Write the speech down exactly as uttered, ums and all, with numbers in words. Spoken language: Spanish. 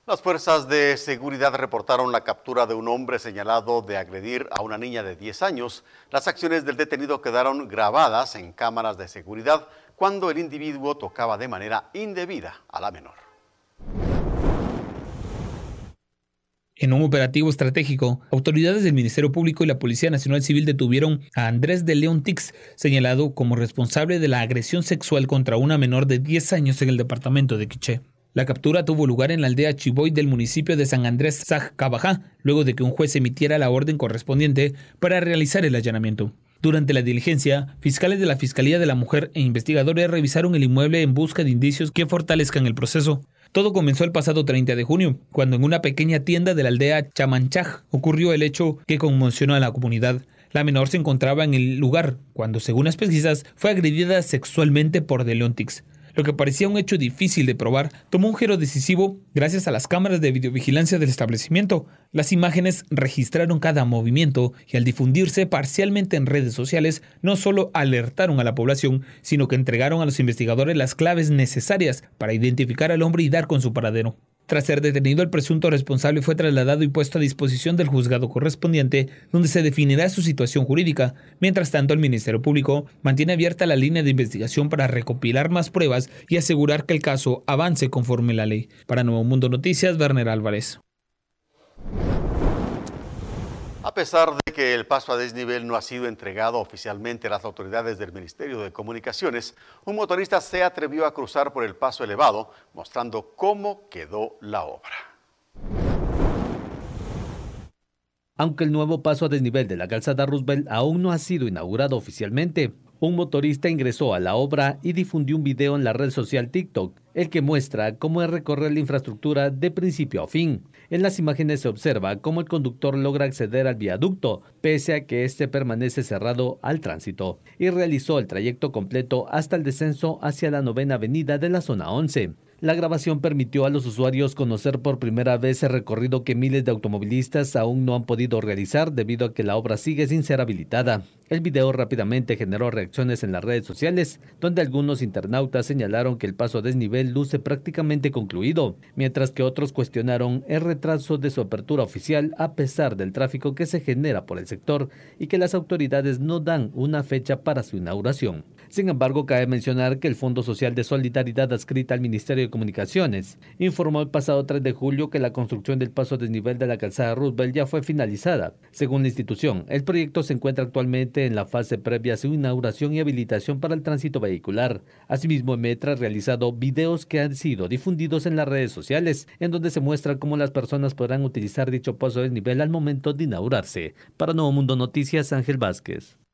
Las fuerzas de seguridad reportaron la captura de un hombre señalado de agredir a una niña de diez años. Las acciones del detenido quedaron grabadas en cámaras de seguridad cuando el individuo tocaba de manera indebida a la menor. En un operativo estratégico, autoridades del Ministerio Público y la Policía Nacional Civil detuvieron a Andrés de León Tix, señalado como responsable de la agresión sexual contra una menor de diez años en el departamento de Quiché. La captura tuvo lugar en la aldea Chiboy del municipio de San Andrés Sajcabajá, luego de que un juez emitiera la orden correspondiente para realizar el allanamiento. Durante la diligencia, fiscales de la Fiscalía de la Mujer e investigadores revisaron el inmueble en busca de indicios que fortalezcan el proceso. Todo comenzó el pasado treinta de junio, cuando en una pequeña tienda de la aldea Chamanchaj ocurrió el hecho que conmocionó a la comunidad. La menor se encontraba en el lugar cuando, según las pesquisas, fue agredida sexualmente por De León Tix. Lo que parecía un hecho difícil de probar, tomó un giro decisivo gracias a las cámaras de videovigilancia del establecimiento. Las imágenes registraron cada movimiento y al difundirse parcialmente en redes sociales, no solo alertaron a la población, sino que entregaron a los investigadores las claves necesarias para identificar al hombre y dar con su paradero. Tras ser detenido, el presunto responsable fue trasladado y puesto a disposición del juzgado correspondiente, donde se definirá su situación jurídica. Mientras tanto, el Ministerio Público mantiene abierta la línea de investigación para recopilar más pruebas y asegurar que el caso avance conforme la ley. Para Nuevo Mundo Noticias, Werner Álvarez. A pesar de que el paso a desnivel no ha sido entregado oficialmente a las autoridades del Ministerio de Comunicaciones, un motorista se atrevió a cruzar por el paso elevado, mostrando cómo quedó la obra. Aunque el nuevo paso a desnivel de la calzada Roosevelt aún no ha sido inaugurado oficialmente, un motorista ingresó a la obra y difundió un video en la red social TikTok, el que muestra cómo es recorrer la infraestructura de principio a fin. En las imágenes se observa cómo el conductor logra acceder al viaducto, pese a que este permanece cerrado al tránsito, y realizó el trayecto completo hasta el descenso hacia la novena avenida de la zona once. La grabación permitió a los usuarios conocer por primera vez el recorrido que miles de automovilistas aún no han podido realizar debido a que la obra sigue sin ser habilitada. El video rápidamente generó reacciones en las redes sociales, donde algunos internautas señalaron que el paso a desnivel luce prácticamente concluido, mientras que otros cuestionaron el retraso de su apertura oficial a pesar del tráfico que se genera por el sector y que las autoridades no dan una fecha para su inauguración. Sin embargo, cabe mencionar que el Fondo Social de Solidaridad adscrita al Ministerio de Comunicaciones informó el pasado tres de julio que la construcción del paso a desnivel de la calzada Roosevelt ya fue finalizada. Según la institución, el proyecto se encuentra actualmente en la fase previa a su inauguración y habilitación para el tránsito vehicular. Asimismo, Metra ha realizado videos que han sido difundidos en las redes sociales, en donde se muestra cómo las personas podrán utilizar dicho paso a desnivel al momento de inaugurarse. Para Nuevo Mundo Noticias, Ángel Vázquez.